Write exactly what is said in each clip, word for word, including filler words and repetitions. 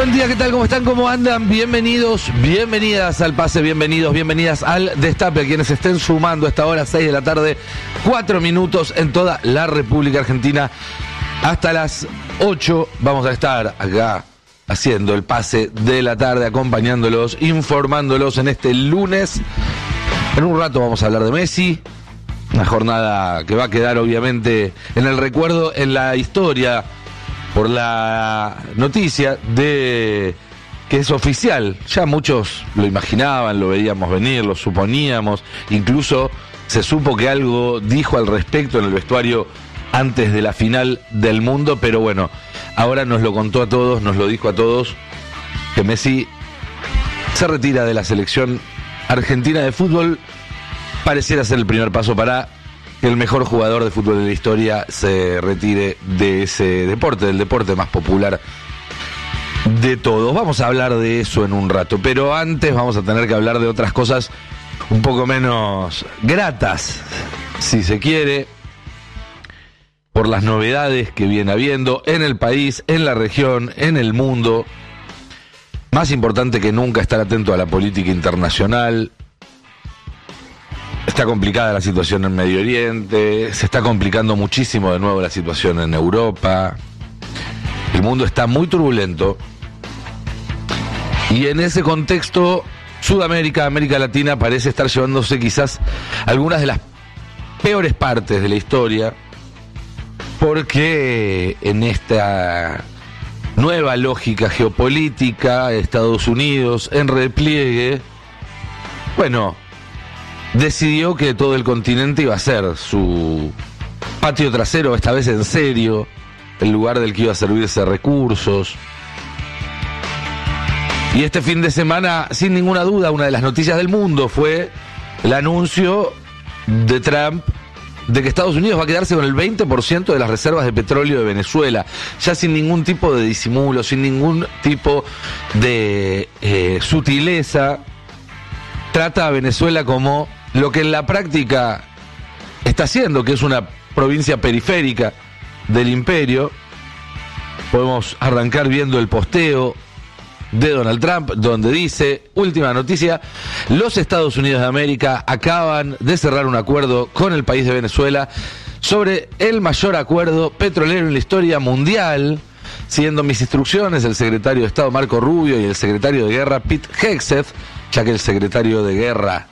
Buen día, ¿qué tal? ¿Cómo están? ¿Cómo andan? Bienvenidos, bienvenidas al pase, bienvenidos, bienvenidas al Destape, a quienes estén sumando a esta hora, seis de la tarde, cuatro minutos en toda la República Argentina. Hasta las ocho vamos a estar acá haciendo el pase de la tarde, acompañándolos, informándolos en este lunes. En un rato vamos a hablar de Messi, una jornada que va a quedar obviamente en el recuerdo, en la historia, por la noticia de que es oficial. Ya muchos lo imaginaban, lo veíamos venir, lo suponíamos, incluso se supo que algo dijo al respecto en el vestuario antes de la final del mundo, pero bueno, ahora nos lo contó a todos, nos lo dijo a todos, que Messi se retira de la selección argentina de fútbol. Pareciera ser el primer paso para que el mejor jugador de fútbol de la historia se retire de ese deporte, del deporte más popular de todos. Vamos a hablar de eso en un rato, pero antes vamos a tener que hablar de otras cosas un poco menos gratas, si se quiere, por las novedades que viene habiendo en el país, en la región, en el mundo. Más importante que nunca estar atento a la política internacional. Está complicada la situación en Medio Oriente, se está complicando muchísimo de nuevo la situación en Europa. El mundo está muy turbulento. Y en ese contexto, Sudamérica, América Latina parece estar llevándose quizás algunas de las peores partes de la historia, porque en esta nueva lógica geopolítica, Estados Unidos en repliegue, bueno, decidió que todo el continente iba a ser su patio trasero, esta vez en serio, el lugar del que iba a servirse recursos. Y este fin de semana, sin ninguna duda, una de las noticias del mundo fue el anuncio de Trump de que Estados Unidos va a quedarse con el veinte por ciento de las reservas de petróleo de Venezuela, ya sin ningún tipo de disimulo, sin ningún tipo de eh, sutileza. Trata a Venezuela como lo que en la práctica está haciendo, que es una provincia periférica del imperio. Podemos arrancar viendo el posteo de Donald Trump, donde dice, última noticia, los Estados Unidos de América acaban de cerrar un acuerdo con el país de Venezuela sobre el mayor acuerdo petrolero en la historia mundial. Siguiendo mis instrucciones, el secretario de Estado Marco Rubio y el secretario de Guerra Pete Hegseth, ya que el secretario de Guerra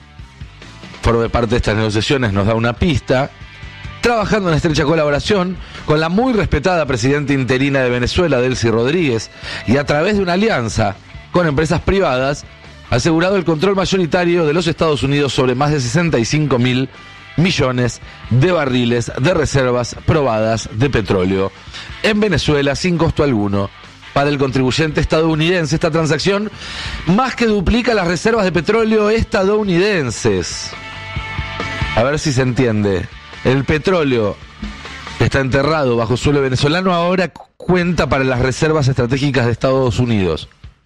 forme parte de estas negociaciones, nos da una pista, trabajando en estrecha colaboración con la muy respetada presidenta interina de Venezuela, Delcy Rodríguez, y a través de una alianza con empresas privadas, ha asegurado el control mayoritario de los Estados Unidos sobre más de sesenta y cinco mil millones de barriles de reservas probadas de petróleo en Venezuela sin costo alguno para el contribuyente estadounidense. Esta transacción más que duplica las reservas de petróleo estadounidenses. A ver si se entiende. El petróleo que está enterrado bajo suelo venezolano ahora cuenta para las reservas estratégicas de Estados Unidos.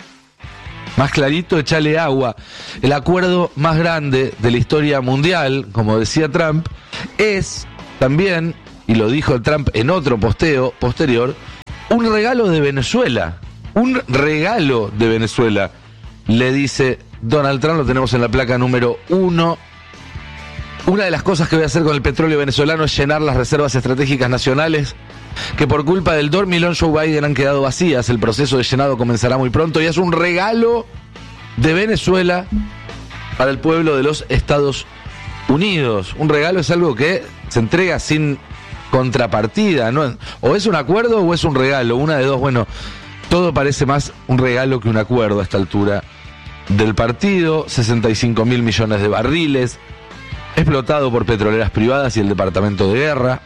Más clarito, echale agua. El acuerdo más grande de la historia mundial, como decía Trump, es también, y lo dijo Trump en otro posteo posterior, un regalo de Venezuela. Un regalo de Venezuela. Le dice Donald Trump, lo tenemos en la placa número uno. Una de las cosas que voy a hacer con el petróleo venezolano es llenar las reservas estratégicas nacionales que por culpa del dormilón Joe Biden han quedado vacías. El proceso de llenado comenzará muy pronto y es un regalo de Venezuela para el pueblo de los Estados Unidos. Un regalo es algo que se entrega sin contrapartida, ¿no? O es un acuerdo o es un regalo, una de dos. Bueno, todo parece más un regalo que un acuerdo a esta altura del partido. sesenta y cinco mil millones de barriles explotado por petroleras privadas y el Departamento de Guerra.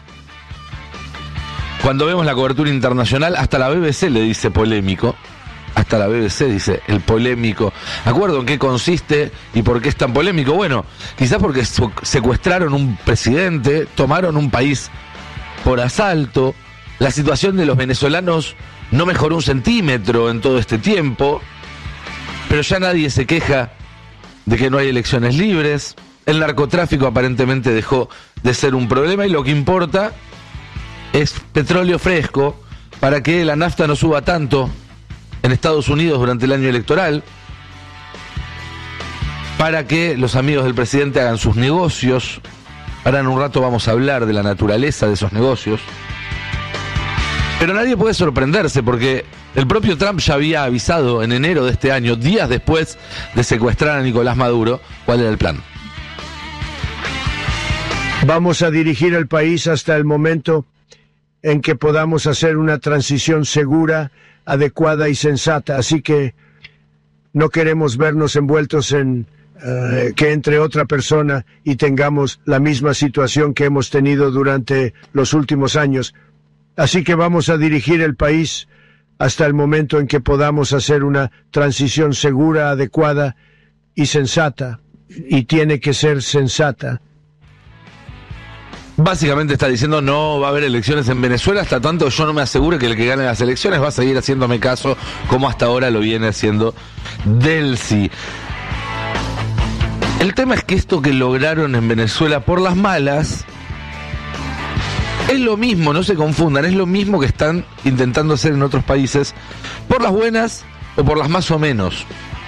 Cuando vemos la cobertura internacional, hasta la B B C le dice polémico. Hasta la B B C dice el polémico acuerdo. ¿En qué consiste y por qué es tan polémico? Bueno, quizás porque secuestraron un presidente, tomaron un país por asalto. La situación de los venezolanos no mejoró un centímetro en todo este tiempo, pero ya nadie se queja de que no hay elecciones libres. El narcotráfico aparentemente dejó de ser un problema y lo que importa es petróleo fresco para que la nafta no suba tanto en Estados Unidos durante el año electoral para que los amigos del presidente hagan sus negocios. Ahora en un rato vamos a hablar de la naturaleza de esos negocios. Pero nadie puede sorprenderse porque el propio Trump ya había avisado en enero de este año, días después de secuestrar a Nicolás Maduro, cuál era el plan. Vamos a dirigir el país hasta el momento en que podamos hacer una transición segura, adecuada y sensata. Así que no queremos vernos envueltos en uh, que entre otra persona y tengamos la misma situación que hemos tenido durante los últimos años. Así que vamos a dirigir el país hasta el momento en que podamos hacer una transición segura, adecuada y sensata. Y tiene que ser sensata. Básicamente está diciendo no va a haber elecciones en Venezuela hasta tanto yo no me asegure que el que gane las elecciones va a seguir haciéndome caso como hasta ahora lo viene haciendo Delcy. El tema es que esto que lograron en Venezuela por las malas es lo mismo, no se confundan, es lo mismo que están intentando hacer en otros países por las buenas o por las más o menos.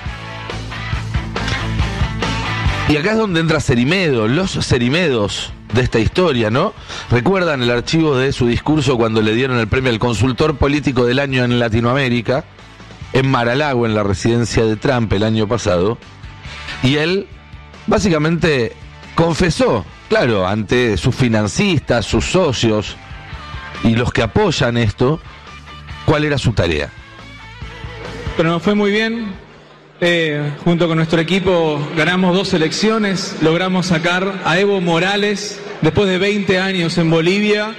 Y acá es donde entra Cerimedo, los Cerimedos de esta historia, ¿no? ¿Recuerdan el archivo de su discurso cuando le dieron el premio al consultor político del año en Latinoamérica, en Mar-a-Lago, en la residencia de Trump el año pasado? Y él básicamente confesó, claro, ante sus financistas, sus socios y los que apoyan esto, cuál era su tarea. Pero nos fue muy bien. Eh, junto con nuestro equipo ganamos dos elecciones, logramos sacar a Evo Morales después de veinte años en Bolivia.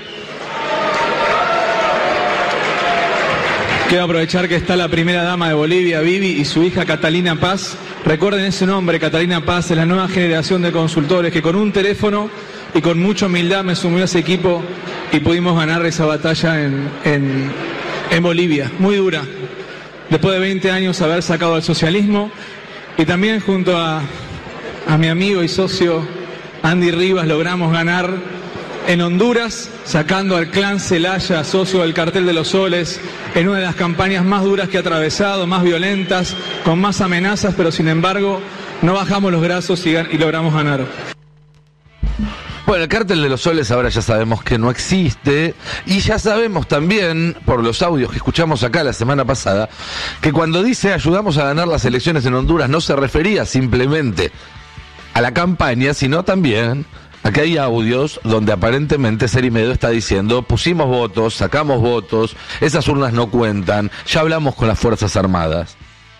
Quiero aprovechar que está la primera dama de Bolivia, Vivi, y su hija Catalina Paz. Recuerden ese nombre, Catalina Paz, es la nueva generación de consultores que con un teléfono y con mucha humildad me sumió a ese equipo y pudimos ganar esa batalla en, en, en Bolivia, muy dura. Después de veinte años haber sacado al socialismo, y también junto a, a mi amigo y socio Andy Rivas logramos ganar en Honduras, sacando al clan Celaya, socio del Cartel de los Soles, en una de las campañas más duras que ha atravesado, más violentas, con más amenazas, pero sin embargo no bajamos los brazos y, y logramos ganar. Bueno, el Cártel de los Soles ahora ya sabemos que no existe, y ya sabemos también, por los audios que escuchamos acá la semana pasada, que cuando dice ayudamos a ganar las elecciones en Honduras no se refería simplemente a la campaña, sino también a que hay audios donde aparentemente Cerimedo está diciendo pusimos votos, sacamos votos, esas urnas no cuentan, ya hablamos con las Fuerzas Armadas.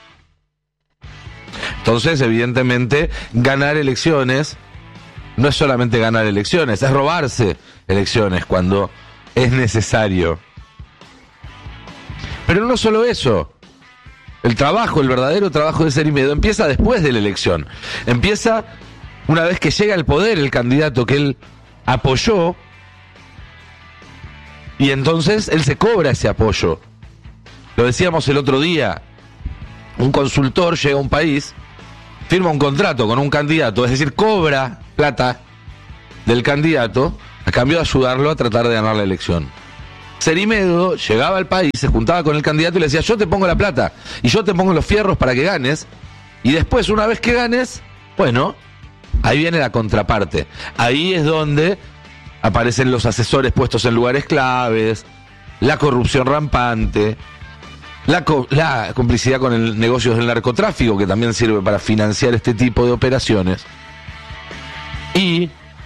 Entonces, evidentemente, ganar elecciones no es solamente ganar elecciones, es robarse elecciones cuando es necesario. Pero no solo eso. El trabajo, el verdadero trabajo de Cerimedo empieza después de la elección. Empieza una vez que llega al poder el candidato que él apoyó, y entonces él se cobra ese apoyo. Lo decíamos el otro día, un consultor llega a un país, firma un contrato con un candidato, es decir, cobra plata del candidato a cambio de ayudarlo a tratar de ganar la elección. Cerimedo llegaba al país, se juntaba con el candidato y le decía, yo te pongo la plata y yo te pongo los fierros para que ganes, y después, una vez que ganes, bueno, ahí viene la contraparte. Ahí es donde aparecen los asesores puestos en lugares claves, la corrupción rampante, La, co- la complicidad con el negocio del narcotráfico, que también sirve para financiar este tipo de operaciones, y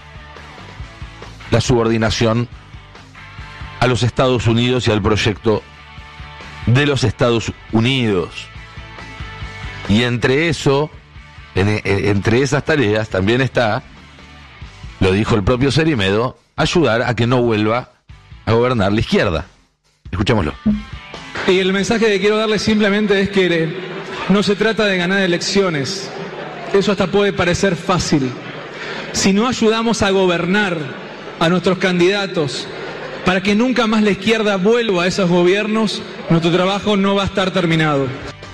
la subordinación a los Estados Unidos y al proyecto de los Estados Unidos. Y entre eso, en, en, entre esas tareas también está, lo dijo el propio Cerimedo, ayudar a que no vuelva a gobernar la izquierda. Escuchémoslo. Y el mensaje que quiero darle simplemente es que no se trata de ganar elecciones. Eso hasta puede parecer fácil. Si no ayudamos a gobernar a nuestros candidatos para que nunca más la izquierda vuelva a esos gobiernos, nuestro trabajo no va a estar terminado.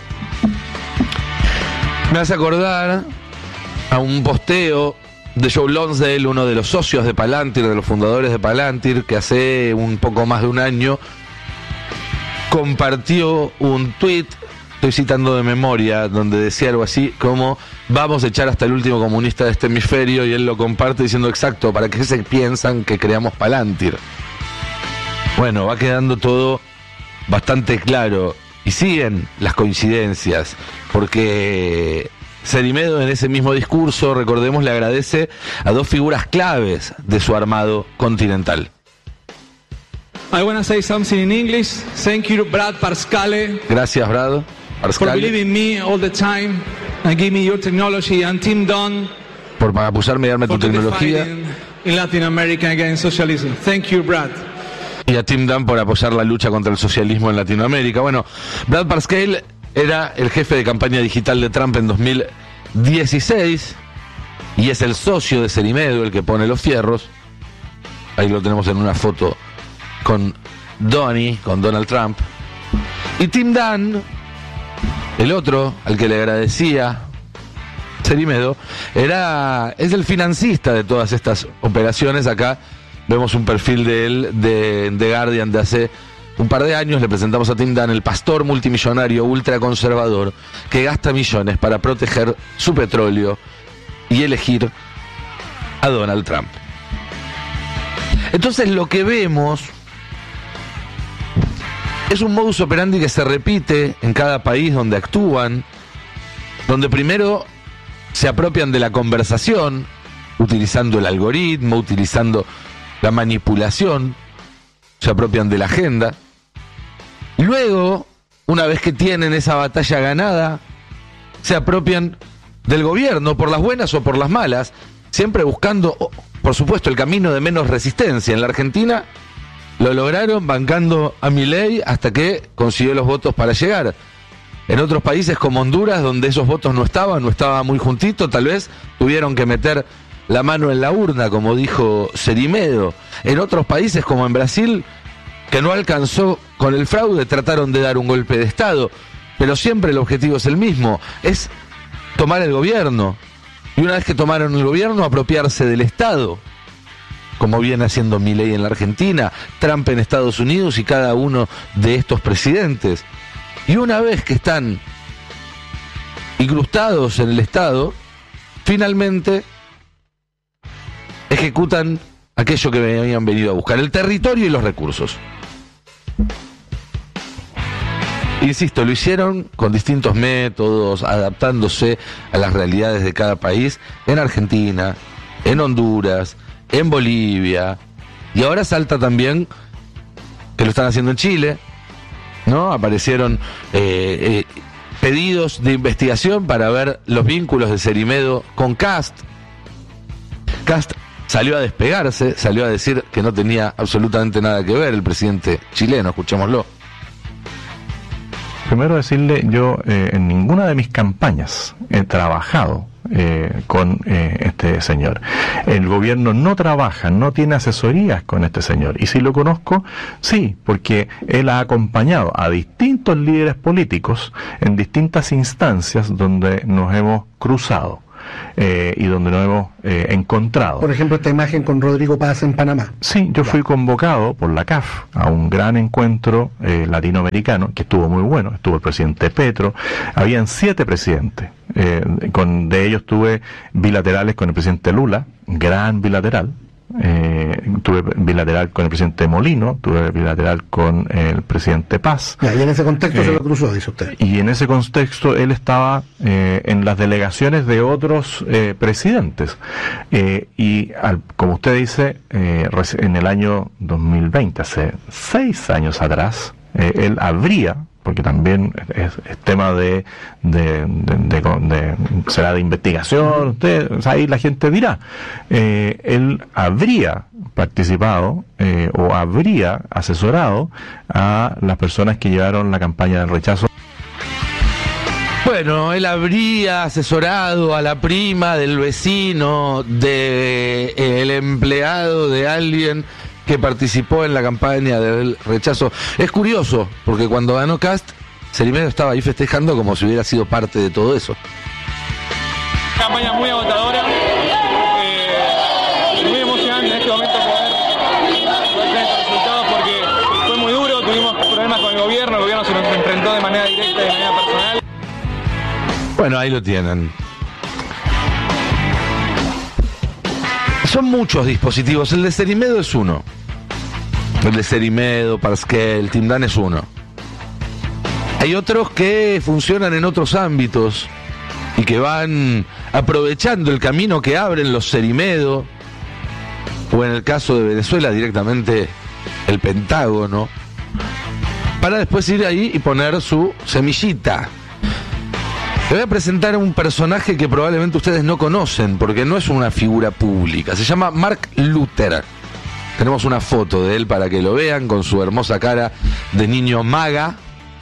Me hace acordar a un posteo de Joe Lonsdale, uno de los socios de Palantir, de los fundadores de Palantir, que hace un poco más de un año compartió un tuit estoy citando de memoria, donde decía algo así como vamos a echar hasta el último comunista de este hemisferio, y él lo comparte diciendo exacto, ¿para qué se piensan que creamos Palantir? Bueno, va quedando todo bastante claro y siguen las coincidencias, porque Cerimedo en ese mismo discurso, recordemos, le agradece a dos figuras claves de su armado continental. I want to say something in English. Thank you, Brad Parscale. Gracias, Brad Parscale. For believing in me all the time and give me your technology, and Tim Dunn. Por apoyarme y darme tu tecnología. In Latin America against socialism. Thank you, Brad. Y a Tim Dunn por apoyar la lucha contra el socialismo en Latinoamérica. Bueno, Brad Parscale era el jefe de campaña digital de Trump en dos mil dieciséis y es el socio de Cerimedo, el que pone los fierros. Ahí lo tenemos en una foto con Donnie, con Donald Trump. Y Tim Dunn, el otro al que le agradecía Cerimedo, era, es el financista de todas estas operaciones. Acá vemos un perfil de él de The Guardian de hace un par de años. Le presentamos a Tim Dunn, el pastor multimillonario ultraconservador que gasta millones para proteger su petróleo y elegir a Donald Trump. Entonces lo que vemos es un modus operandi que se repite en cada país donde actúan, donde primero se apropian de la conversación, utilizando el algoritmo, utilizando la manipulación, se apropian de la agenda. Luego, una vez que tienen esa batalla ganada, se apropian del gobierno, por las buenas o por las malas, siempre buscando, por supuesto, el camino de menos resistencia. En la Argentina lo lograron bancando a Milei hasta que consiguió los votos para llegar. En otros países como Honduras, donde esos votos no estaban, no estaba muy juntito, tal vez tuvieron que meter la mano en la urna, como dijo Cerimedo. En otros países como en Brasil, que no alcanzó con el fraude, trataron de dar un golpe de Estado, pero siempre el objetivo es el mismo, es tomar el gobierno, y una vez que tomaron el gobierno, apropiarse del Estado, como viene haciendo Milei en la Argentina, Trump en Estados Unidos y cada uno de estos presidentes. Y una vez que están incrustados en el Estado, finalmente ejecutan aquello que habían venido a buscar, el territorio y los recursos. Insisto, lo hicieron con distintos métodos, adaptándose a las realidades de cada país, en Argentina, en Honduras, en Bolivia, y ahora salta también que lo están haciendo en Chile, ¿no? Aparecieron eh, eh, pedidos de investigación para ver los vínculos de Cerimedo con Kast. Kast salió a despegarse, salió a decir que no tenía absolutamente nada que ver el presidente chileno, escuchémoslo. Primero decirle, yo eh, en ninguna de mis campañas he trabajado eh, con eh, este señor. El gobierno no trabaja, no tiene asesorías con este señor. Y si lo conozco, sí, porque él ha acompañado a distintos líderes políticos en distintas instancias donde nos hemos cruzado. Eh, y donde nos hemos eh, encontrado. Por ejemplo, esta imagen con Rodrigo Paz en Panamá. Sí, yo fui convocado por la C A F a un gran encuentro eh, latinoamericano que estuvo muy bueno. Estuvo el presidente Petro, habían siete presidentes, eh, con de ellos tuve bilaterales con el presidente Lula, gran bilateral. Eh, tuve bilateral con el presidente Molino, tuve bilateral con el presidente Paz. Ya, y en ese contexto eh, se lo cruzó, dice usted. Y en ese contexto él estaba eh, en las delegaciones de otros eh, presidentes. Eh, y al, como usted dice, eh, en el año dos mil veinte, hace seis años atrás, eh, él habría, porque también es, es tema de, de, de, de, de será de investigación, usted, o sea, ahí la gente dirá, eh, él habría participado eh, o habría asesorado a las personas que llevaron la campaña del rechazo. Bueno, él habría asesorado a la prima del vecino, de eh, el empleado de alguien que participó en la campaña del rechazo. Es curioso, porque cuando ganó Kast, Cerimedo estaba ahí festejando como si hubiera sido parte de todo eso. Campaña muy agotadora, eh, muy emocionante en este momento poder, poder tener estos resultados, porque fue muy duro, tuvimos problemas con el gobierno, el gobierno se nos enfrentó de manera directa y de manera personal, Bueno, ahí lo tienen. Son muchos dispositivos. El de Cerimedo es uno. El de Cerimedo, Parscale, Timdan es uno. Hay otros que funcionan en otros ámbitos y que van aprovechando el camino que abren los Cerimedo, o en el caso de Venezuela directamente el Pentágono, para después ir ahí y poner su semillita. Le voy a presentar a un personaje que probablemente ustedes no conocen, porque no es una figura pública. Se llama Mark Luther. Tenemos una foto de él para que lo vean, con su hermosa cara de niño maga.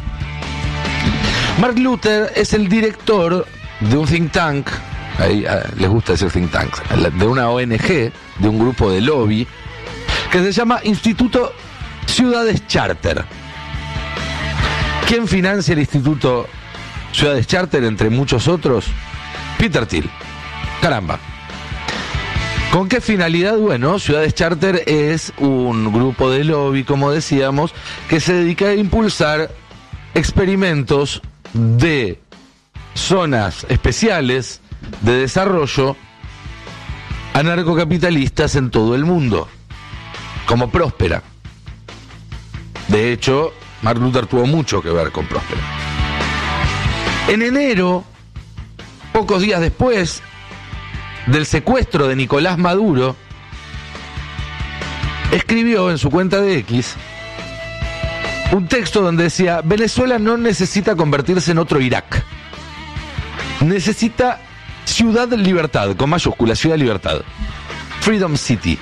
Mark Luther es el director de un think tank, ahí ah, les gusta decir think tank, de una O N G, de un grupo de lobby, que se llama Instituto Ciudades Charter. ¿Quién financia el Instituto Ciudades Charter, entre muchos otros? Peter Thiel. Caramba. ¿Con qué finalidad? Bueno, Ciudades Charter es un grupo de lobby, como decíamos, que se dedica a impulsar experimentos de zonas especiales de desarrollo anarcocapitalistas en todo el mundo, como Próspera. De hecho, Mark Luther tuvo mucho que ver con Próspera. En enero, pocos días después del secuestro de Nicolás Maduro, escribió en su cuenta de X un texto donde decía: Venezuela no necesita convertirse en otro Irak, necesita Ciudad Libertad, con mayúscula, Ciudad Libertad, Freedom City.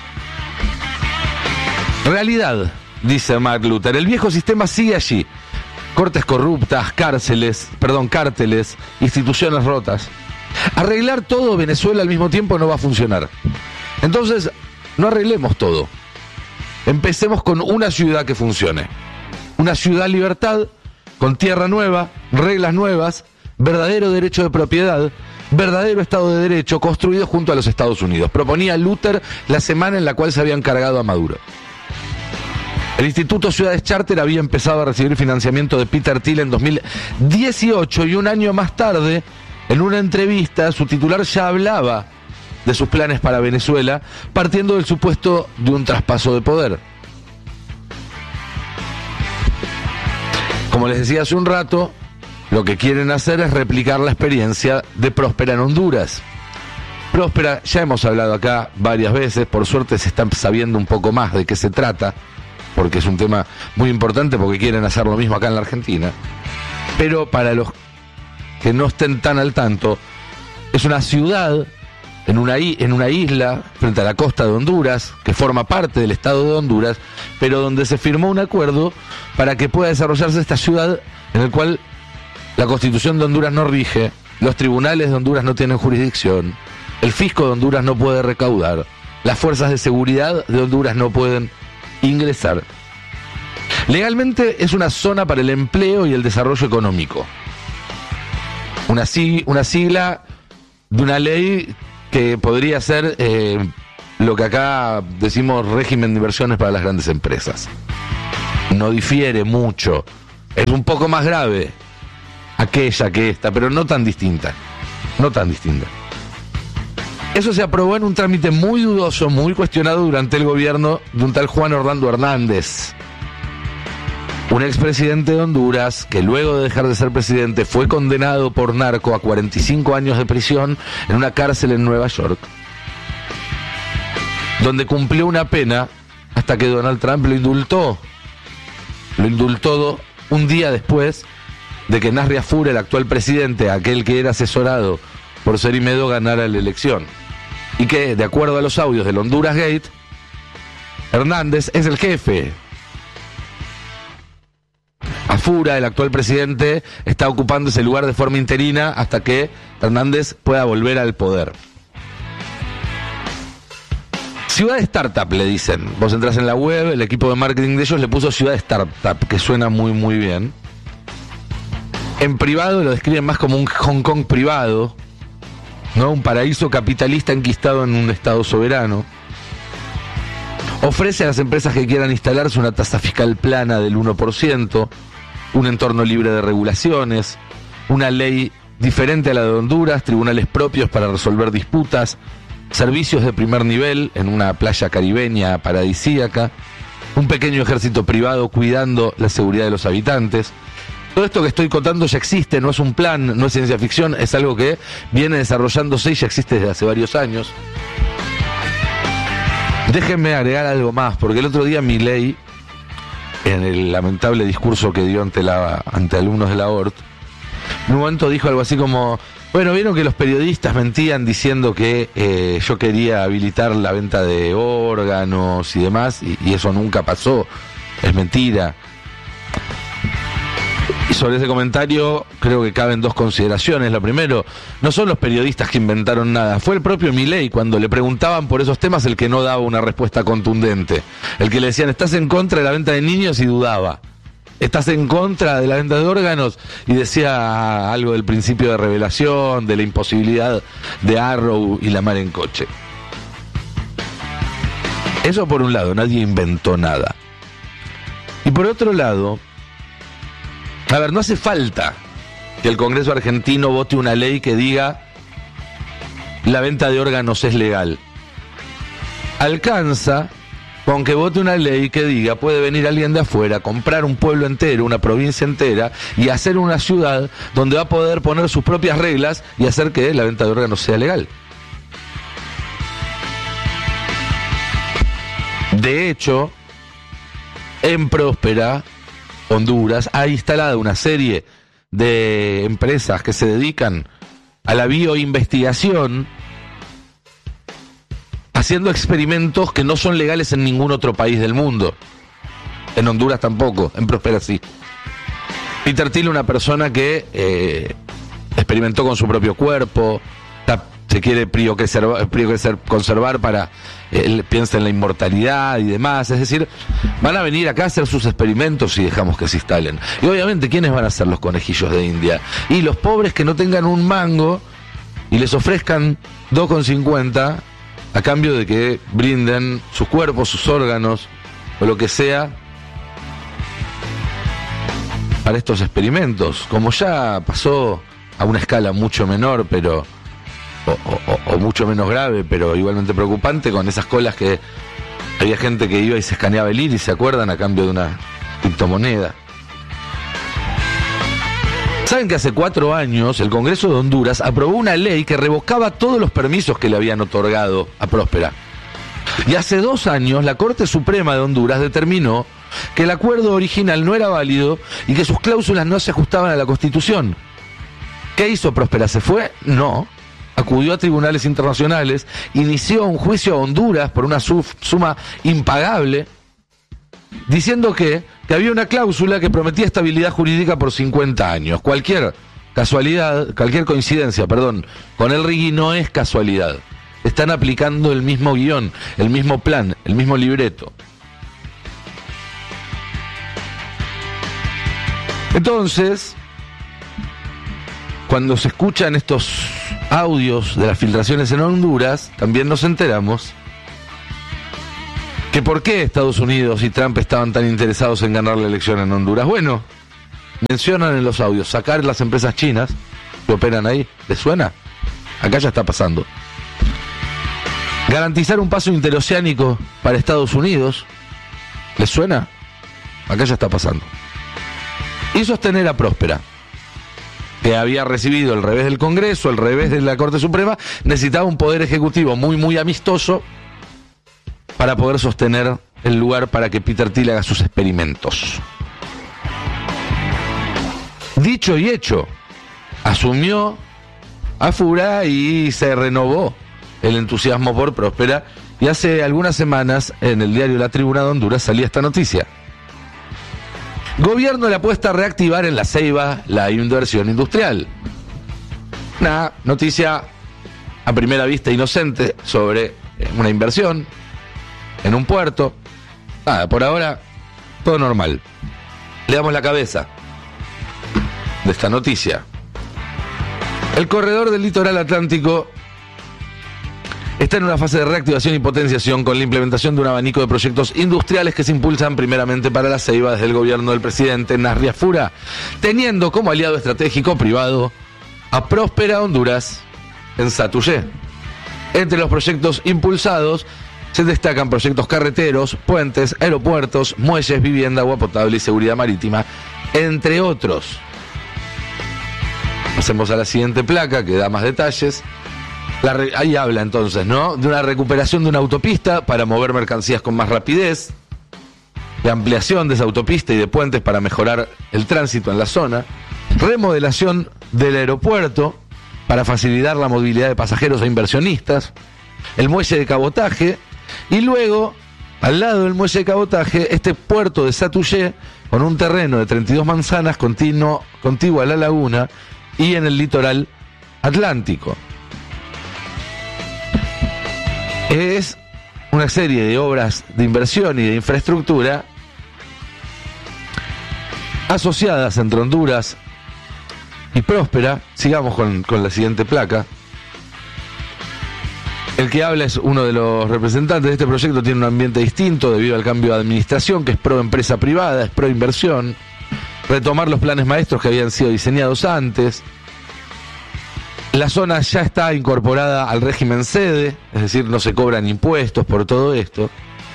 Realidad, dice Mark Luther, el viejo sistema sigue allí. Cortes corruptas, cárceles, perdón, cárteles, instituciones rotas. Arreglar todo Venezuela al mismo tiempo no va a funcionar. Entonces, no arreglemos todo. Empecemos con una ciudad que funcione. Una ciudad libertad, con tierra nueva, reglas nuevas, verdadero derecho de propiedad, verdadero Estado de Derecho, construido junto a los Estados Unidos. Proponía Luther la semana en la cual se habían cargado a Maduro. El Instituto Ciudades Charter había empezado a recibir financiamiento de Peter Thiel en dos mil dieciocho y un año más tarde, en una entrevista, su titular ya hablaba de sus planes para Venezuela, partiendo del supuesto de un traspaso de poder. Como les decía hace un rato, lo que quieren hacer es replicar la experiencia de Próspera en Honduras. Próspera, ya hemos hablado acá varias veces, por suerte se está sabiendo un poco más de qué se trata, porque es un tema muy importante, porque quieren hacer lo mismo acá en la Argentina. Pero para los que no estén tan al tanto, es una ciudad en una, en una isla frente a la costa de Honduras, que forma parte del Estado de Honduras, pero donde se firmó un acuerdo para que pueda desarrollarse esta ciudad, en el cual la Constitución de Honduras no rige, los tribunales de Honduras no tienen jurisdicción, el fisco de Honduras no puede recaudar, las fuerzas de seguridad de Honduras no pueden ingresar. Legalmente es una zona para el empleo y el desarrollo económico. Una, sig- una sigla de una ley que podría ser eh, lo que acá decimos régimen de inversiones para las grandes empresas. No difiere mucho. Es un poco más grave aquella que esta, pero no tan distinta. No tan distinta. Eso se aprobó en un trámite muy dudoso, muy cuestionado durante el gobierno de un tal Juan Orlando Hernández, un expresidente de Honduras que luego de dejar de ser presidente fue condenado por narco a cuarenta y cinco años de prisión en una cárcel en Nueva York, donde cumplió una pena hasta que Donald Trump lo indultó. Lo indultó un día después de que Nasri Afur, el actual presidente, aquel que era asesorado por Cerimedo, ganara la elección. Y que, de acuerdo a los audios del Honduras Gate, Hernández es el jefe. Afura, el actual presidente, está ocupando ese lugar de forma interina hasta que Hernández pueda volver al poder. Ciudad Startup le dicen. Vos entras en la web, el equipo de marketing de ellos le puso Ciudad Startup, que suena muy muy bien. En privado lo describen más como un Hong Kong privado, ¿no? Un paraíso capitalista enquistado en un estado soberano. Ofrece a las empresas que quieran instalarse una tasa fiscal plana del uno por ciento, un entorno libre de regulaciones, una ley diferente a la de Honduras, tribunales propios para resolver disputas, servicios de primer nivel en una playa caribeña paradisíaca, un pequeño ejército privado cuidando la seguridad de los habitantes. Todo esto que estoy contando ya existe, no es un plan, no es ciencia ficción, es algo que viene desarrollándose y ya existe desde hace varios años. Déjenme agregar algo más, porque el otro día Milei, en el lamentable discurso que dio ante, la, ante alumnos de la O R T, en un momento dijo algo así como, bueno, vieron que los periodistas mentían diciendo que eh, yo quería habilitar la venta de órganos y demás, y, y eso nunca pasó, es mentira. Y sobre ese comentario creo que caben dos consideraciones. Lo primero, no son los periodistas que inventaron nada, fue el propio Milei cuando le preguntaban por esos temas el que no daba una respuesta contundente. El que le decían, ¿estás en contra de la venta de niños? Y dudaba. ¿Estás en contra de la venta de órganos? Y decía algo del principio de revelación, de la imposibilidad de Arrow y la mar en coche. Eso por un lado, nadie inventó nada. Y por otro lado, a ver, no hace falta que el Congreso argentino vote una ley que diga la venta de órganos es legal. Alcanza con que vote una ley que diga puede venir alguien de afuera, comprar un pueblo entero, una provincia entera y hacer una ciudad donde va a poder poner sus propias reglas y hacer que la venta de órganos sea legal. De hecho, en Próspera, Honduras, ha instalado una serie de empresas que se dedican a la bioinvestigación, haciendo experimentos que no son legales en ningún otro país del mundo. En Honduras tampoco, en Próspera sí. Peter Thiel, una persona que eh, experimentó con su propio cuerpo, está, se quiere conservar para, él piensa en la inmortalidad y demás, es decir, van a venir acá a hacer sus experimentos y dejamos que se instalen. Y obviamente, ¿quiénes van a ser los conejillos de India? Y los pobres que no tengan un mango y les ofrezcan dos con cincuenta a cambio de que brinden sus cuerpos, sus órganos o lo que sea para estos experimentos, como ya pasó a una escala mucho menor, pero O, o, o mucho menos grave, pero igualmente preocupante, con esas colas que había gente que iba y se escaneaba el iris, ¿se acuerdan? A cambio de una criptomoneda. ¿Saben que hace cuatro años el Congreso de Honduras aprobó una ley que revocaba todos los permisos que le habían otorgado a Próspera? Y hace dos años la Corte Suprema de Honduras determinó que el acuerdo original no era válido y que sus cláusulas no se ajustaban a la Constitución. ¿Qué hizo Próspera? ¿Se fue? No. Acudió a tribunales internacionales, inició un juicio a Honduras por una suma impagable, diciendo que, que había una cláusula que prometía estabilidad jurídica por cincuenta años. Cualquier casualidad, cualquier coincidencia, perdón, con el Rigui no es casualidad. Están aplicando el mismo guión, el mismo plan, el mismo libreto. Entonces, cuando se escuchan estos audios de las filtraciones en Honduras, también nos enteramos que por qué Estados Unidos y Trump estaban tan interesados en ganar la elección en Honduras. Bueno, mencionan en los audios sacar las empresas chinas que operan ahí. ¿Les suena? Acá ya está pasando. Garantizar un paso interoceánico para Estados Unidos. ¿Les suena? Acá ya está pasando. Y sostener a Próspera, que había recibido el revés del Congreso, el revés de la Corte Suprema, necesitaba un poder ejecutivo muy, muy amistoso para poder sostener el lugar para que Peter Thiel haga sus experimentos. Dicho y hecho, asumió a Fura y se renovó el entusiasmo por Próspera, y hace algunas semanas en el diario La Tribuna de Honduras salía esta noticia. Gobierno le apuesta a reactivar en La Ceiba la inversión industrial. Una noticia a primera vista inocente sobre una inversión en un puerto. Nada, por ahora todo normal. Le damos la cabeza de esta noticia. El corredor del litoral atlántico está en una fase de reactivación y potenciación con la implementación de un abanico de proyectos industriales que se impulsan primeramente para La Ceiba desde el gobierno del presidente Nasri Fura, teniendo como aliado estratégico privado a próspera Honduras en Satuyé. Entre los proyectos impulsados se destacan proyectos carreteros, puentes, aeropuertos, muelles, vivienda, agua potable y seguridad marítima, entre otros. Pasemos a la siguiente placa que da más detalles. La re- ahí habla entonces, ¿no? De una recuperación de una autopista para mover mercancías con más rapidez, de ampliación de esa autopista y de puentes para mejorar el tránsito en la zona, remodelación del aeropuerto para facilitar la movilidad de pasajeros e inversionistas, el muelle de cabotaje y luego, al lado del muelle de cabotaje, este puerto de Satuyé con un terreno de treinta y dos manzanas continuo, contiguo a la laguna y en el litoral atlántico. Es una serie de obras de inversión y de infraestructura asociadas entre Honduras y Próspera. Sigamos con, con la siguiente placa. El que habla es uno de los representantes de este proyecto. Tiene un ambiente distinto debido al cambio de administración, que es pro empresa privada, es pro inversión, retomar los planes maestros que habían sido diseñados antes. La zona ya está incorporada al régimen sede, es decir, no se cobran impuestos por todo esto,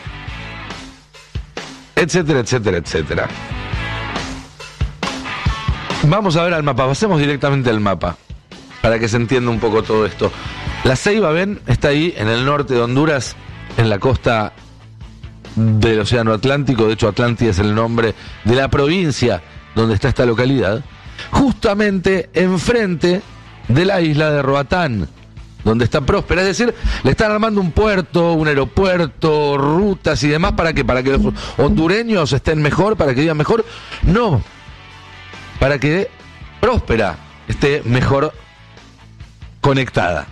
etcétera, etcétera, etcétera. Vamos a ver al mapa, pasemos directamente al mapa, para que se entienda un poco todo esto. La Ceiba, ven, está ahí en el norte de Honduras, en la costa del Océano Atlántico. De hecho, Atlántida es el nombre de la provincia donde está esta localidad, justamente enfrente de la isla de Roatán, donde está Próspera. Es decir, le están armando un puerto, un aeropuerto, rutas y demás. ¿Para qué? ¿Para que los hondureños estén mejor? ¿Para que vivan mejor? No, para que Próspera esté mejor conectada.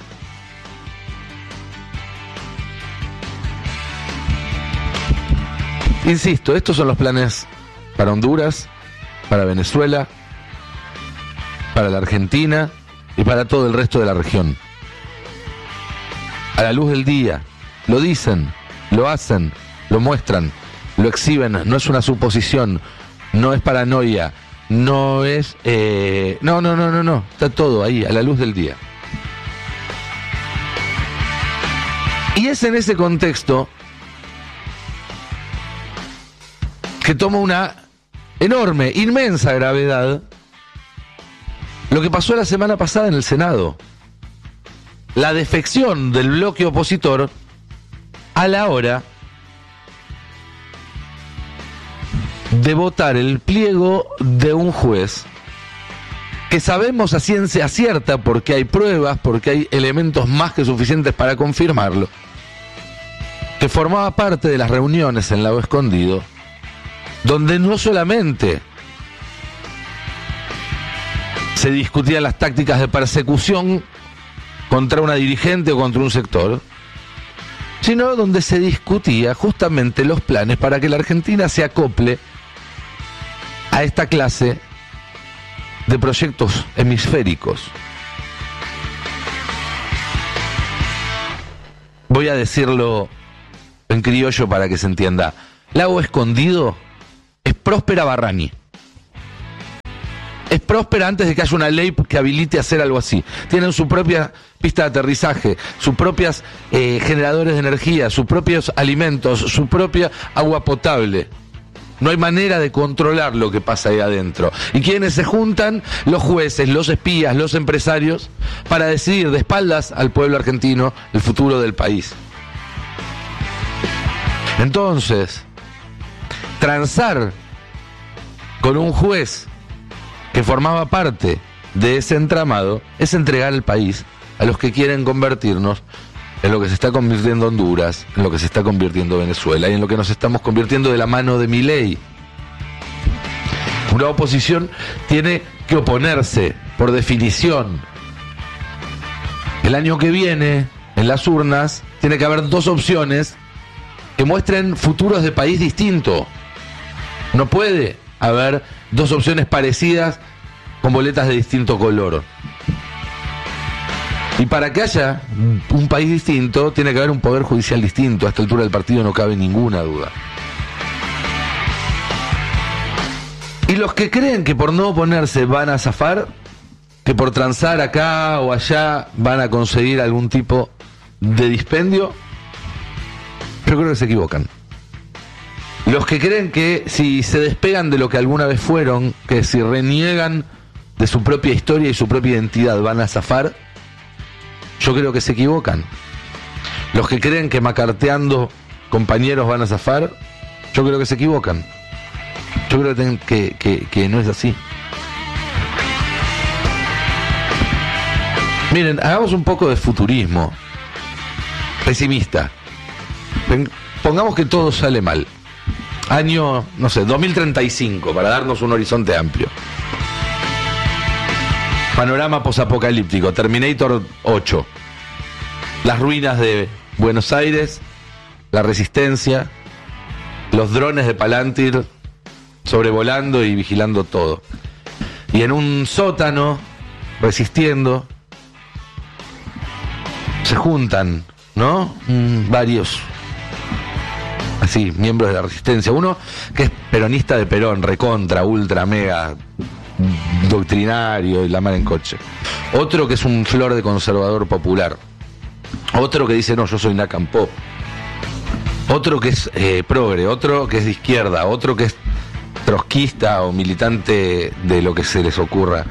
Insisto, estos son los planes para Honduras, para Venezuela, para la Argentina y para todo el resto de la región. A la luz del día, lo dicen, lo hacen, lo muestran, lo exhiben. No es una suposición, no es paranoia, no es... Eh, no, no, no, no, no, está todo ahí, a la luz del día. Y es en ese contexto que toma una enorme, inmensa gravedad lo que pasó la semana pasada en el Senado. La defección del bloque opositor a la hora de votar el pliego de un juez que sabemos a ciencia cierta, porque hay pruebas, porque hay elementos más que suficientes para confirmarlo, que formaba parte de las reuniones en Lago Escondido, donde no solamente se discutían las tácticas de persecución contra una dirigente o contra un sector, sino donde se discutía justamente los planes para que la Argentina se acople a esta clase de proyectos hemisféricos. Voy a decirlo en criollo para que se entienda. Lago Escondido es Próspera Barrani. Es Próspera antes de que haya una ley que habilite hacer algo así. Tienen su propia pista de aterrizaje, sus propias eh, generadores de energía, sus propios alimentos, su propia agua potable. No hay manera de controlar lo que pasa ahí adentro. ¿Y quiénes se juntan? Los jueces, los espías, los empresarios, para decidir de espaldas al pueblo argentino el futuro del país. Entonces, transar con un juez que formaba parte de ese entramado es entregar el país a los que quieren convertirnos en lo que se está convirtiendo Honduras, en lo que se está convirtiendo Venezuela y en lo que nos estamos convirtiendo de la mano de Milei. Una oposición tiene que oponerse, por definición. El año que viene, en las urnas, tiene que haber dos opciones que muestren futuros de país distinto. No puede haber dos opciones parecidas con boletas de distinto color. Y para que haya un país distinto, tiene que haber un poder judicial distinto. A esta altura del partido no cabe ninguna duda. Y los que creen que por no oponerse van a zafar, que por transar acá o allá van a conseguir algún tipo de dispendio, yo creo que se equivocan. Los que creen que si se despegan de lo que alguna vez fueron, que si reniegan de su propia historia y su propia identidad van a zafar, yo creo que se equivocan. Los que creen que macarteando compañeros van a zafar, yo creo que se equivocan. Yo creo que, que, que, que no es así. Miren, hagamos un poco de futurismo pesimista. Pongamos que todo sale mal. Año, no sé, dos mil treinta y cinco, para darnos un horizonte amplio. Panorama posapocalíptico, Terminator ocho. Las ruinas de Buenos Aires, la resistencia, los drones de Palantir sobrevolando y vigilando todo. Y en un sótano, resistiendo, se juntan, ¿no? Mm, varios, así, miembros de la resistencia. Uno que es peronista de Perón, recontra, ultra, mega, doctrinario y la mar en coche. Otro que es un flor de conservador popular. Otro que dice, no, yo soy Nacampó. Otro que es eh, progre. Otro que es de izquierda. Otro que es trotskista o militante de lo que se les ocurra.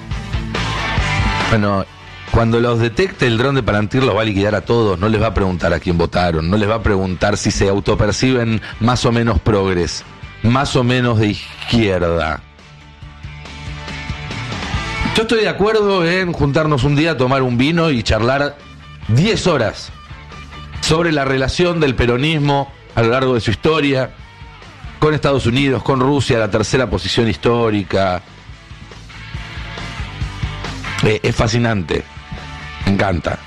Bueno, cuando los detecte el dron de Palantir los va a liquidar a todos. No les va a preguntar a quién votaron. No les va a preguntar si se autoperciben más o menos progres, más o menos de izquierda. Yo estoy de acuerdo en juntarnos un día, tomar un vino y charlar diez horas sobre la relación del peronismo a lo largo de su historia con Estados Unidos, con Rusia, la tercera posición histórica. Eh, es fascinante, me encanta.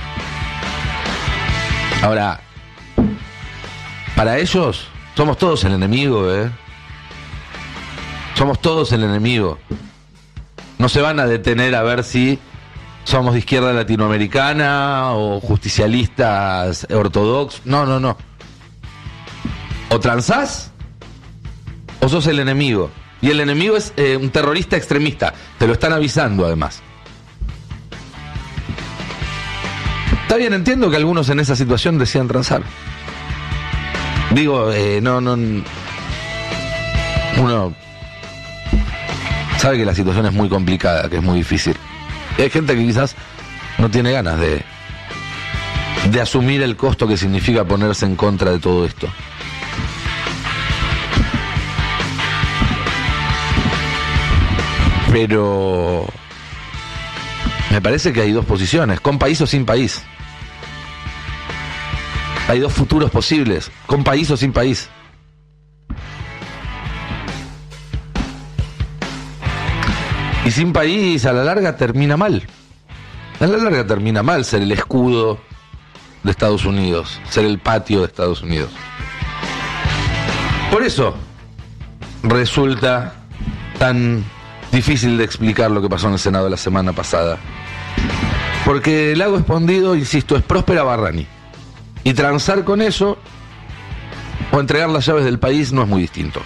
Ahora, para ellos somos todos el enemigo, ¿eh? Somos todos el enemigo. No se van a detener a ver si somos de izquierda latinoamericana o justicialistas ortodoxos. No, no, no. O transás o sos el enemigo. Y el enemigo es eh, un terrorista extremista. Te lo están avisando, además. Está bien, entiendo que algunos en esa situación decían transar. Digo, eh, no, no... Uno sabe que la situación es muy complicada, que es muy difícil. Y hay gente que quizás no tiene ganas de, de asumir el costo que significa ponerse en contra de todo esto. Pero me parece que hay dos posiciones, con país o sin país. Hay dos futuros posibles, con país o sin país. Y sin país, a la larga termina mal. A la larga termina mal ser el escudo de Estados Unidos, ser el patio de Estados Unidos. Por eso resulta tan difícil de explicar lo que pasó en el Senado la semana pasada. Porque el lago escondido, insisto, es Próspera Barrani. Y transar con eso o entregar las llaves del país no es muy distinto.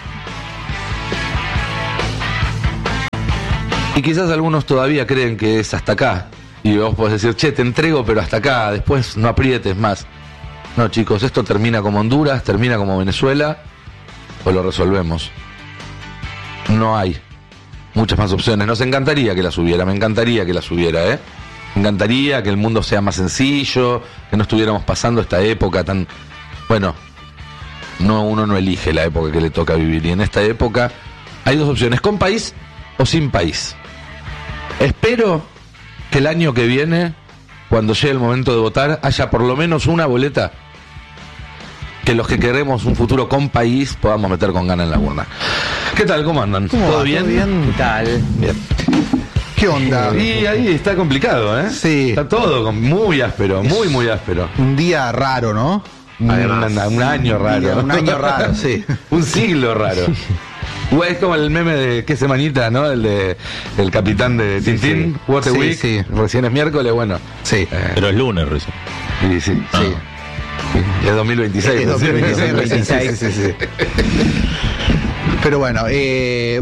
Y quizás algunos todavía creen que es hasta acá. Y vos podés decir, che, te entrego, pero hasta acá, después no aprietes más. No, chicos, esto termina como Honduras, termina como Venezuela, o lo resolvemos. No hay muchas más opciones. Nos encantaría que las hubiera, me encantaría que las hubiera, ¿eh? Me encantaría que el mundo sea más sencillo, que no estuviéramos pasando esta época tan... Bueno, no, uno no elige la época que le toca vivir. Y en esta época hay dos opciones, con país o sin país. Espero que el año que viene, cuando llegue el momento de votar, haya por lo menos una boleta que los que queremos un futuro con país podamos meter con ganas en la urna. ¿Qué tal? ¿Cómo andan? ¿Cómo ¿Todo va? bien? ¿Todo bien? ¿Qué tal? Bien. ¿Qué onda? Y ahí está complicado, ¿eh? Sí. Está todo con- muy áspero, muy, muy áspero. Un día raro, ¿no? Un, un año raro. Un año raro, sí. Un siglo raro. Igual es como el meme de qué semanita, ¿no? El de el capitán de Tintín, What a Sí, Week. sí. Recién es miércoles, bueno. Sí. Eh, Pero es lunes recién. sí, sí, Sí. Es dos mil veintiséis. Es dos mil veintiséis, Sí, sí, sí, sí, sí. Pero bueno, eh,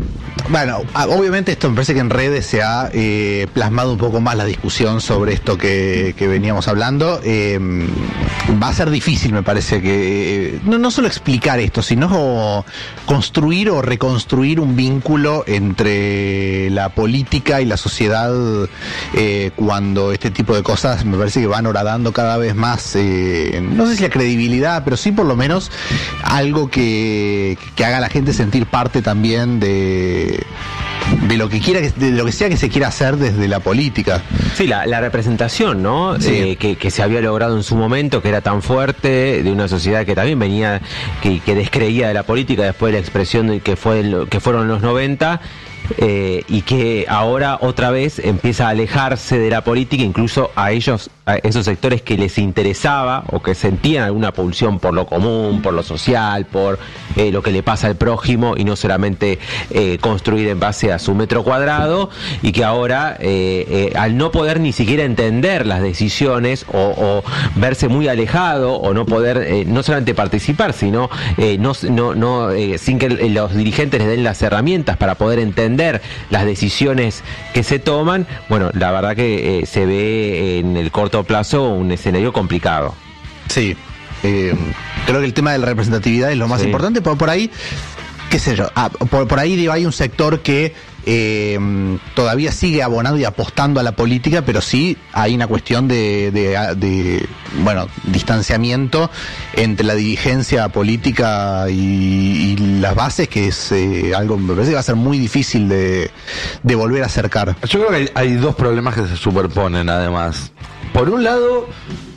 Bueno, obviamente esto me parece que en redes se ha eh, plasmado un poco más la discusión sobre esto que, que veníamos hablando. Eh, va a ser difícil, me parece, que eh, no, no solo explicar esto, sino construir o reconstruir un vínculo entre la política y la sociedad eh, cuando este tipo de cosas me parece que van horadando cada vez más, eh, no sé si la credibilidad, pero sí por lo menos algo que, que haga a la gente sentir parte también de, de lo que quiera, de lo que sea que se quiera hacer desde la política. Sí, la, la representación, ¿no? Sí. Eh, que, que se había logrado en su momento, que era tan fuerte, de una sociedad que también venía, que, que descreía de la política después de la expresión de que fue el, que fueron los noventa. Eh, y que ahora otra vez empieza a alejarse de la política, incluso a ellos, a esos sectores que les interesaba o que sentían alguna pulsión por lo común, por lo social, por eh, lo que le pasa al prójimo y no solamente eh, construir en base a su metro cuadrado, y que ahora eh, eh, al no poder ni siquiera entender las decisiones o, o verse muy alejado o no poder eh, no solamente participar, sino eh, no, no, no eh, sin que los dirigentes les den las herramientas para poder entender las decisiones que se toman, bueno, la verdad que eh, se ve en el corto plazo un escenario complicado. Sí, eh, creo que el tema de la representatividad es lo más Sí. importante, por, por ahí, qué sé yo, ah, por, por ahí digo, hay un sector que eh, todavía sigue abonando y apostando a la política, pero sí hay una cuestión de, de, de bueno, distanciamiento entre la dirigencia política y, y las bases, que es eh, algo, me parece que va a ser muy difícil de, de volver a acercar. Yo creo que hay, hay dos problemas que se superponen, además. Por un lado,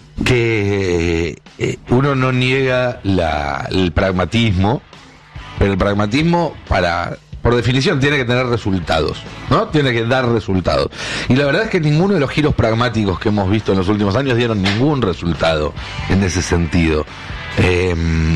que eh, uno no niega la, el pragmatismo, pero el pragmatismo, para por definición, tiene que tener resultados, ¿no? Tiene que dar resultados. Y la verdad es que ninguno de los giros pragmáticos que hemos visto en los últimos años dieron ningún resultado en ese sentido. Eh,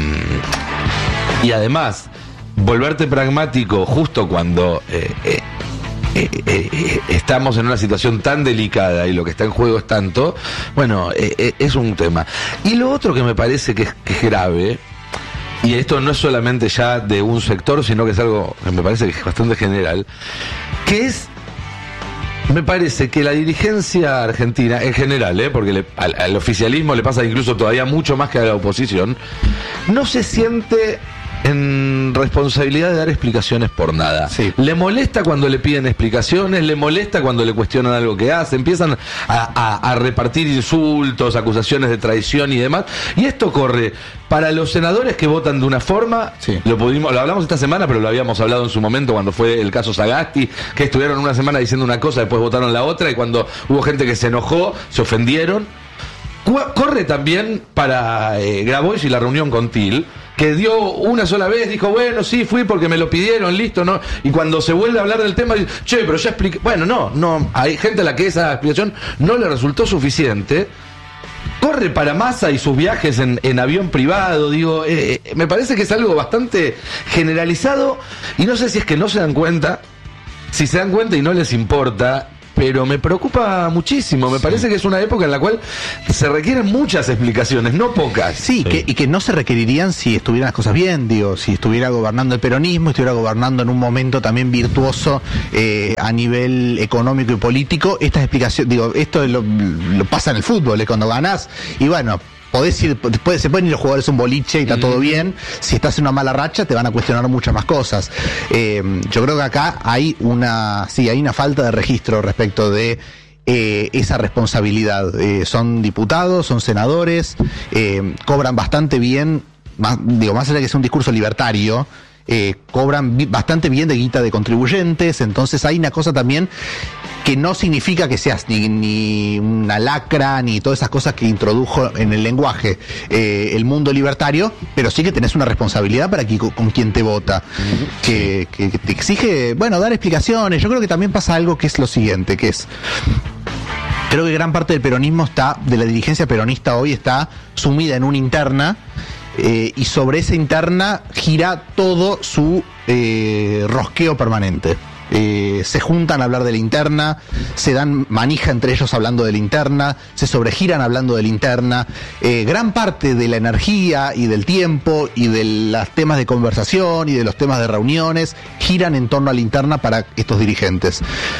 y además, volverte pragmático justo cuando eh, eh, eh, eh, estamos en una situación tan delicada y lo que está en juego es tanto, bueno, eh, eh, es un tema. Y lo otro que me parece que es, que es grave, y esto no es solamente ya de un sector, sino que es algo que me parece que es bastante general, que es, me parece que la dirigencia argentina, en general, ¿eh? porque le, al, al oficialismo le pasa incluso todavía mucho más que a la oposición, no se siente en responsabilidad de dar explicaciones por nada. Sí. Le molesta cuando le piden explicaciones, le molesta cuando le cuestionan algo que hace, empiezan a, a, a repartir insultos, acusaciones de traición y demás. Y esto corre para los senadores que votan de una forma, sí. lo pudimos, lo hablamos esta semana, pero lo habíamos hablado en su momento cuando fue el caso Sagasti, que estuvieron una semana diciendo una cosa, después votaron la otra, y cuando hubo gente que se enojó, se ofendieron. Corre también para eh, Grabois y la reunión con Til, que dio una sola vez, dijo, bueno, sí, fui porque me lo pidieron, listo, ¿no? Y cuando se vuelve a hablar del tema, dice, che, pero ya expliqué. Bueno, no, no, hay gente a la que esa explicación no le resultó suficiente. Corre para Massa y sus viajes en, en avión privado, digo, eh, eh, me parece que es algo bastante generalizado, y no sé si es que no se dan cuenta, si se dan cuenta y no les importa, pero me preocupa muchísimo. Me sí. parece que es una época en la cual se requieren muchas explicaciones, no pocas. Sí, sí. Que, y que no se requerirían si estuvieran las cosas bien, digo, si estuviera gobernando el peronismo, estuviera gobernando en un momento también virtuoso eh, a nivel económico y político. Estas explicaciones, digo, esto lo, lo pasa en el fútbol, es cuando ganás, y bueno, podés ir, después se pueden ir los jugadores a un boliche y está mm. todo bien. Si estás en una mala racha te van a cuestionar muchas más cosas. Eh, yo creo que acá hay una, sí, hay una falta de registro respecto de eh, esa responsabilidad. Eh, son diputados, son senadores, eh, cobran bastante bien, más, digo, más allá de que sea un discurso libertario, eh, cobran bi- bastante bien de guita de contribuyentes. Entonces hay una cosa también que no significa que seas ni, ni una lacra, ni todas esas cosas que introdujo en el lenguaje eh, el mundo libertario, pero sí que tenés una responsabilidad para que, con, con quien te vota, que, que, que te exige, bueno, dar explicaciones. Yo creo que también pasa algo que es lo siguiente, que es, creo que gran parte del peronismo está, de la dirigencia peronista hoy está sumida en una interna, eh, y sobre esa interna gira todo su eh, rosqueo permanente. eh, se juntan a hablar de la interna, se dan manija entre ellos hablando de la interna, se sobregiran hablando de la interna. Eh, gran parte de la energía y del tiempo y de los temas de conversación y de los temas de reuniones giran en torno a la interna para estos dirigentes.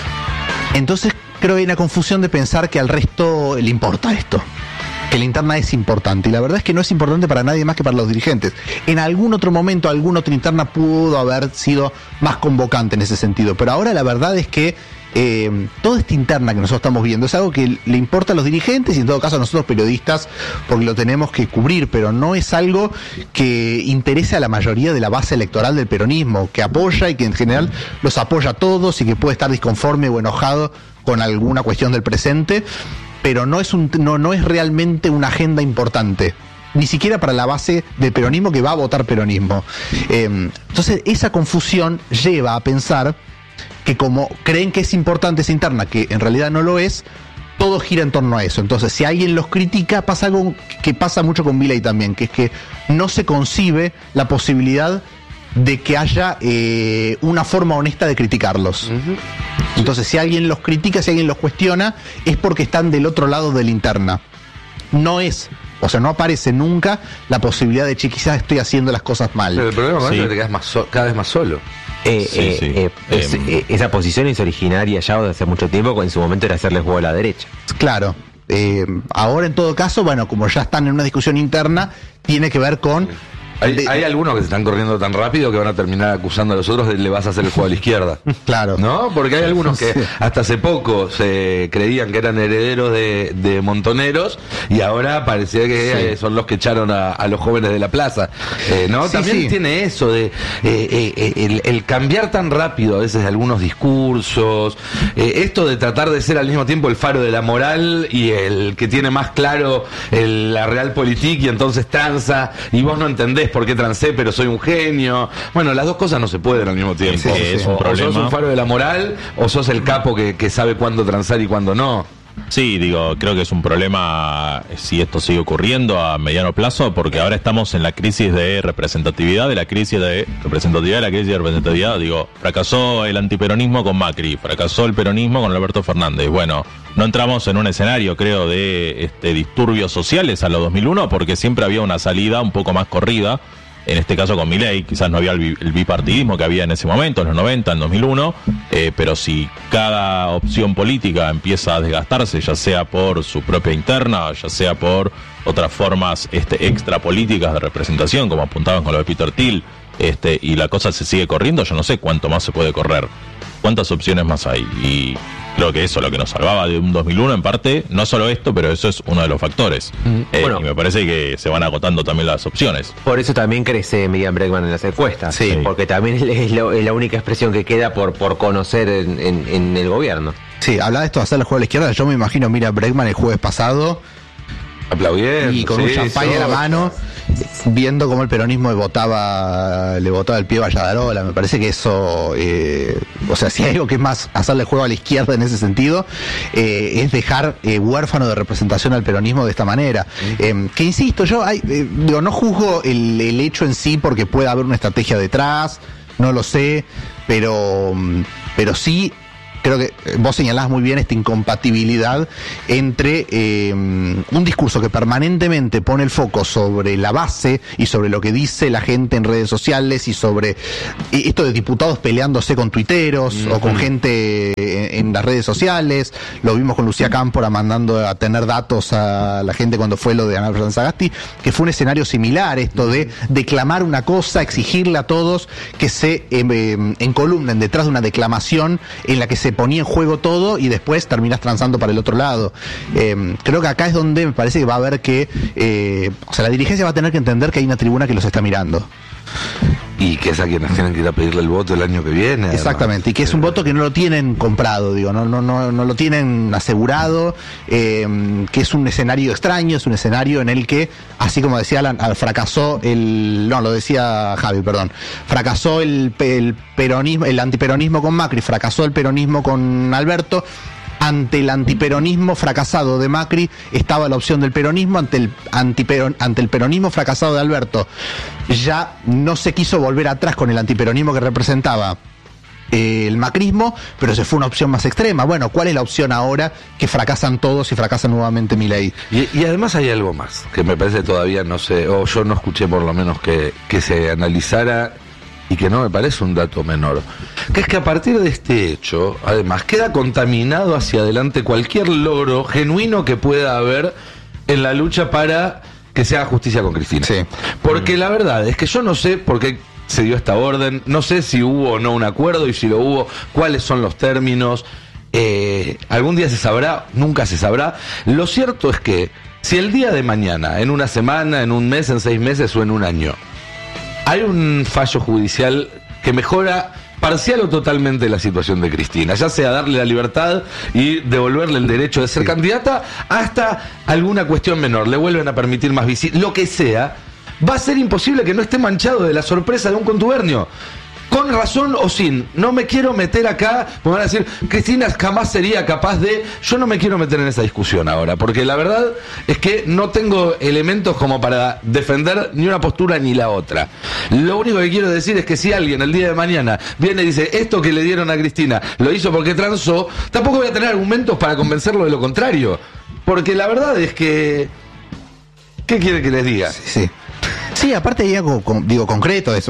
Entonces creo que hay una confusión de pensar que al resto le importa esto, que la interna es importante, y la verdad es que no es importante para nadie más que para los dirigentes. En algún otro momento, alguna otra interna pudo haber sido más convocante en ese sentido, pero ahora la verdad es que eh, toda esta interna que nosotros estamos viendo es algo que le importa a los dirigentes y en todo caso a nosotros periodistas, porque lo tenemos que cubrir, pero no es algo que interese a la mayoría de la base electoral del peronismo, que apoya y que en general los apoya a todos y que puede estar disconforme o enojado con alguna cuestión del presente, pero no es un no, no es realmente una agenda importante, ni siquiera para la base del peronismo que va a votar peronismo. Eh, entonces esa confusión lleva a pensar que como creen que es importante esa interna, que en realidad no lo es, todo gira en torno a eso. Entonces si alguien los critica, pasa algo que pasa mucho con Milei también, que es que no se concibe la posibilidad de que haya eh, una forma honesta de criticarlos. Uh-huh. Entonces, si alguien los critica, si alguien los cuestiona, es porque están del otro lado de la interna. No es, o sea, no aparece nunca la posibilidad de che, quizás estoy haciendo las cosas mal. Pero el problema sí. es que te quedas más so- cada vez más solo. Eh, sí, eh, sí. Eh, es, eh, esa posición es originaria ya de hace mucho tiempo, cuando en su momento era hacerle juego a la derecha. Claro. Eh, ahora, en todo caso, bueno, como ya están en una discusión interna, tiene que ver con... Hay, de, hay algunos que se están corriendo tan rápido que van a terminar acusando a los otros de le vas a hacer el juego a la izquierda. Claro. ¿No? Porque hay algunos que hasta hace poco se creían que eran herederos de, de Montoneros y ahora parecía que sí. eh, son los que echaron a, a los jóvenes de la plaza. Eh, ¿no? Sí, También sí. tiene eso de eh, eh, el, el cambiar tan rápido a veces de algunos discursos, eh, esto de tratar de ser al mismo tiempo el faro de la moral y el que tiene más claro el, la realpolitik y entonces tranza y vos no entendés por qué trancé, pero soy un genio. Bueno, las dos cosas no se pueden al mismo tiempo. Sí, es un o, problema. O sos un faro de la moral, o sos el capo que, que sabe cuándo transar y cuándo no. Sí, digo, creo que es un problema si esto sigue ocurriendo a mediano plazo, porque ahora estamos en la crisis de representatividad, de la crisis de representatividad, de la crisis de representatividad. Digo, fracasó el antiperonismo con Macri, fracasó el peronismo con Alberto Fernández. Bueno, no entramos en un escenario, creo, de este, disturbios sociales a los dos mil uno, porque siempre había una salida un poco más corrida. En este caso con Milei, quizás no había el, bi- el bipartidismo que había en ese momento, en los noventa, en dos mil uno, eh, pero si cada opción política empieza a desgastarse, ya sea por su propia interna, ya sea por otras formas este, extrapolíticas de representación, como apuntaban con lo de Peter Thiel, este, y la cosa se sigue corriendo, yo no sé cuánto más se puede correr. ¿Cuántas opciones más hay? Y creo que eso es lo que nos salvaba de un dos mil uno en parte, no solo esto, pero eso es uno de los factores. Mm. Eh, bueno, y me parece que se van agotando también las opciones. Por eso también crece Miriam Bregman en las encuestas, sí. Sí, porque también es, lo, es la única expresión que queda por, por conocer en, en, en el gobierno. Sí, hablaba de esto de hacer el juego a la izquierda, yo me imagino a Miriam Bregman el jueves pasado aplaudiendo y con sí, un champán en la mano, viendo cómo el peronismo le votaba, le votaba el pie a Valladarola. Me parece que eso, eh, o sea, si hay algo que es más hacerle juego a la izquierda en ese sentido, eh, es dejar eh, huérfano de representación al peronismo de esta manera. Eh, que insisto, yo hay, eh, digo, no juzgo el, el hecho en sí porque pueda haber una estrategia detrás, no lo sé, pero, pero sí. Creo que vos señalás muy bien esta incompatibilidad entre eh, un discurso que permanentemente pone el foco sobre la base y sobre lo que dice la gente en redes sociales y sobre esto de diputados peleándose con tuiteros uh-huh. o con gente en, en las redes sociales. Lo vimos con Lucía Cámpora mandando a tener datos a la gente cuando fue lo de Ana Fernández Sagasti, que fue un escenario similar, esto de declamar una cosa, exigirle a todos que se eh, eh, encolumnen detrás de una declamación en la que se ponía en juego todo y después terminás transando para el otro lado. Eh, creo que acá es donde me parece que va a haber que, eh, o sea, la dirigencia va a tener que entender que hay una tribuna que los está mirando. Y que es a quienes tienen que ir a pedirle el voto el año que viene. Exactamente, además. Y que es un voto que no lo tienen comprado, digo, no, no, no, no lo tienen asegurado, eh, que es un escenario extraño, es un escenario en el que, así como decía Alan, fracasó el, no, lo decía Javi, perdón, fracasó el, el peronismo, el antiperonismo con Macri, fracasó el peronismo con Alberto. Ante el antiperonismo fracasado de Macri estaba la opción del peronismo, ante el antiperon, ante el peronismo fracasado de Alberto ya no se quiso volver atrás con el antiperonismo que representaba eh, el macrismo, pero se fue una opción más extrema. Bueno, ¿cuál es la opción ahora que fracasan todos y fracasa nuevamente Milei? Y, y además hay algo más, que me parece todavía no sé, o yo no escuché por lo menos que, que se analizara y que no me parece un dato menor, que es que a partir de este hecho, además, queda contaminado hacia adelante cualquier logro genuino que pueda haber en la lucha para que se haga justicia con Cristina. Sí. Porque la verdad es que yo no sé por qué se dio esta orden, no sé si hubo o no un acuerdo, y si lo hubo, cuáles son los términos. Eh, algún día se sabrá, nunca se sabrá. Lo cierto es que si el día de mañana, en una semana, en un mes, en seis meses o en un año, hay un fallo judicial que mejora parcial o totalmente la situación de Cristina, ya sea darle la libertad y devolverle el derecho de ser sí. candidata, hasta alguna cuestión menor, le vuelven a permitir más visitas, lo que sea, va a ser imposible que no esté manchado de la sorpresa de un contubernio. Con razón o sin, no me quiero meter acá, porque van a decir, Cristina jamás sería capaz de... Yo no me quiero meter en esa discusión ahora, porque la verdad es que no tengo elementos como para defender ni una postura ni la otra. Lo único que quiero decir es que si alguien el día de mañana viene y dice, esto que le dieron a Cristina lo hizo porque transó, tampoco voy a tener argumentos para convencerlo de lo contrario. Porque la verdad es que... ¿Qué quiere que les diga? Sí, sí. Sí, aparte hay algo, digo, concreto. Eso.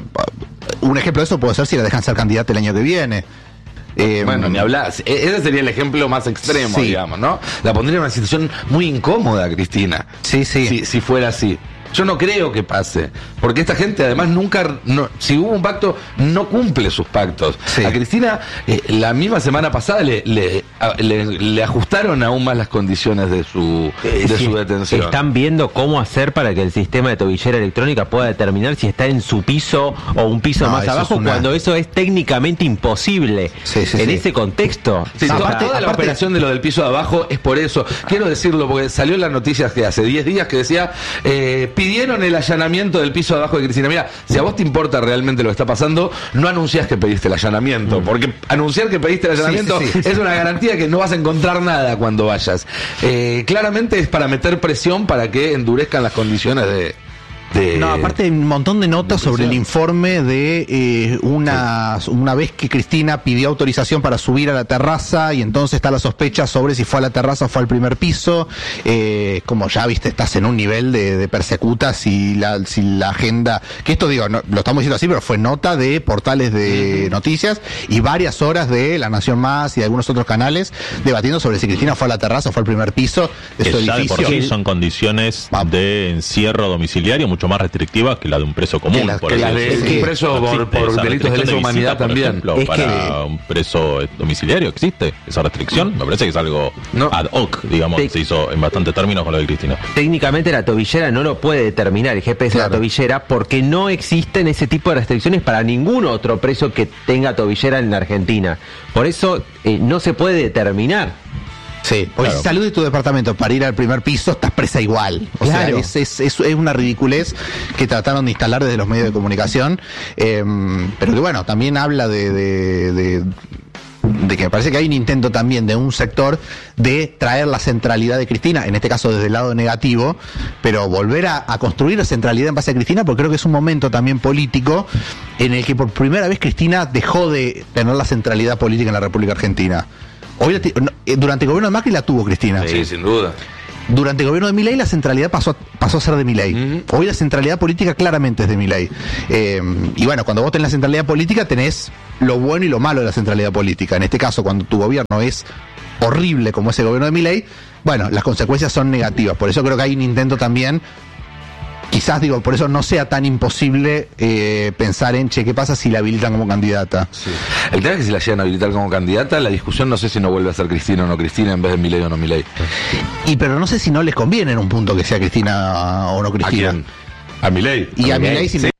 Un ejemplo de eso puede ser si la dejan ser candidata el año que viene. Eh, bueno, ni hablar. Ese sería el ejemplo más extremo, sí. digamos, ¿no? La pondría en una situación muy incómoda, Cristina. Sí, sí. Si, si fuera así. Yo no creo que pase, porque esta gente además nunca, no, si hubo un pacto, no cumple sus pactos. Sí. A Cristina, eh, la misma semana pasada le, le, a, le, le ajustaron aún más las condiciones de su, de sí. su detención. Están viendo cómo hacer para que el sistema de tobillera electrónica pueda determinar si está en su piso o un piso no, más abajo, es una... cuando eso es técnicamente imposible sí, sí, en sí. ese contexto. Sí, no, toda, aparte, toda la aparte... operación de lo del piso de abajo es por eso. Quiero decirlo porque salió en las noticias que hace diez días que decía... Eh, pidieron el allanamiento del piso de abajo de Cristina. Mira, si a vos te importa realmente lo que está pasando, no anunciás que pediste el allanamiento, porque anunciar que pediste el allanamiento sí, sí, sí. es una garantía de que no vas a encontrar nada cuando vayas. Eh, claramente es para meter presión para que endurezcan las condiciones de... De, no, aparte hay un montón de notas de sobre el informe de eh, una, sí. una vez que Cristina pidió autorización para subir a la terraza y entonces está la sospecha sobre si fue a la terraza o fue al primer piso. Eh, como ya viste, estás en un nivel de, de persecuta si la, si la agenda, que esto digo, no, lo estamos diciendo así, pero fue nota de portales de uh-huh. noticias y varias horas de La Nación Más y de algunos otros canales debatiendo sobre si Cristina fue a la terraza o fue al primer piso de que su ya edificio. De por sí son condiciones Vamos. de encierro domiciliario mucho más restrictivas que la de un preso común. Que la, por que la de sí. un preso no por, por delitos de lesa de humanidad visita, también. Ejemplo, es para que... un preso domiciliario existe esa restricción. Me parece que es algo no. ad hoc, digamos, Te... se hizo en bastante términos con lo de Cristina. Técnicamente la tobillera no lo puede determinar, el G P S claro. de la tobillera, porque no existen ese tipo de restricciones para ningún otro preso que tenga tobillera en la Argentina. Por eso eh, no se puede determinar. Sí, porque claro. si salud de tu departamento para ir al primer piso, estás presa igual. O claro. sea, es, es, es, es una ridiculez que trataron de instalar desde los medios de comunicación. Eh, pero que bueno, también habla de, de, de, de que me parece que hay un intento también de un sector de traer la centralidad de Cristina, en este caso desde el lado negativo, pero volver a, a construir la centralidad en base a Cristina, porque creo que es un momento también político en el que por primera vez Cristina dejó de tener la centralidad política en la República Argentina. Hoy la t- durante el gobierno de Macri la tuvo Cristina. Sí, sin duda. Durante el gobierno de Milei la centralidad pasó a, pasó a ser de Milei. Uh-huh. Hoy la centralidad política claramente es de Milei. Eh, y bueno, cuando vos tenés la centralidad política tenés lo bueno y lo malo de la centralidad política. En este caso, cuando tu gobierno es horrible como es el gobierno de Milei, bueno, las consecuencias son negativas. Por eso creo que hay un intento también... Quizás, digo, por eso no sea tan imposible eh, pensar en, che, ¿qué pasa si la habilitan como candidata? Sí. El tema es que si la llegan a habilitar como candidata, la discusión no sé si no vuelve a ser Cristina o no Cristina en vez de Milei o no Milei. Y pero no sé si no les conviene en un punto que sea Cristina o no Cristina. ¿A quién? A Milei. Y a, a Milei si sí.